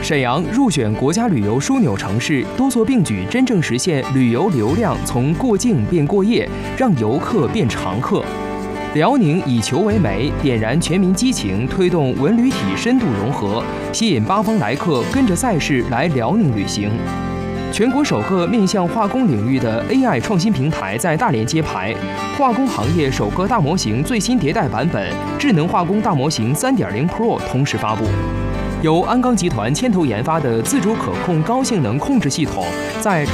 沈阳入选国家旅游枢纽城市，多座并举，真正实现旅游流量从过境变过夜，让游客变常客。辽宁以球为媒，点燃全民激情，推动文旅体深度融合，吸引八方来客跟着赛事来辽宁旅行。全国首个面向化工领域的 AI 创新平台在大连揭牌，化工行业首个大模型最新迭代版本智能化工大模型 3.0 Pro 同时发布。由鞍钢集团牵头研发的自主可控高性能控制系统，在